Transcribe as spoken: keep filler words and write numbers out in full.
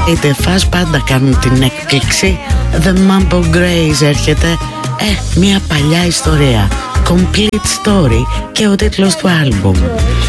Οι Τεφάς πάντα κάνουν την έκπληξη. The Mambo Grays έρχεται. Ε, μια παλιά ιστορία. Complete Story και ο τίτλος του άλμπουμ.